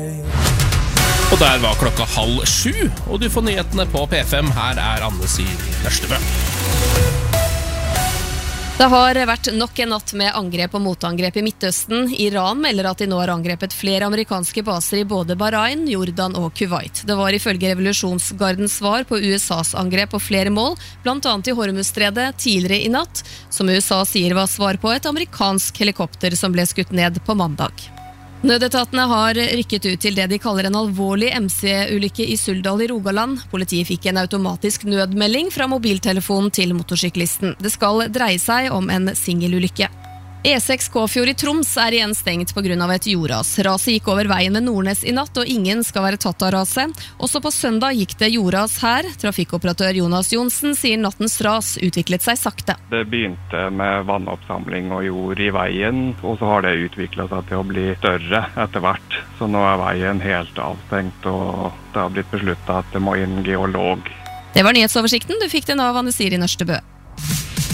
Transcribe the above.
Og der var klokka 6:30, og du får nyhetene på P5. Her er Anne Siri Nørstebø. Det har vært nok en natt med angrep og motangrep i Midtøsten. Iran melder at de nå har angrepet flere amerikanske baser i både Bahrain, Jordan og Kuwait. Det var ifølge revolusjonsgardens svar på USAs angrep på flere mål, blant annet i Hormuzstredet tidligere i natt, som USA sier var svar på et amerikansk helikopter som ble skutt ned på mandag. Nødetatene har rykket ut til det de kaller en alvorlig MC-ulykke i Suldal i Rogaland. Politiet fikk en automatisk nødmelding fra mobiltelefonen til motorsyklisten. Det skal dreie seg om en singelulykke. E6 Kåfjord i Troms er igjen stengt på grunn av et jordras. Raset gikk over veien ved Nordnes i natt, og ingen skal være tatt av raset. Også på søndag gikk det jordras her. Trafikkoperatør Jonas Jonsen sier nattens ras utviklet seg sakte. Det begynte med vannoppsamling og jord i veien, og så har det utviklet seg til å bli større etter hvert. Så nå er veien helt avstengt, og det har blitt besluttet at det må inn geolog. Det var nyhetsoversikten. Du fikk den av Anne Siri Nørstebø.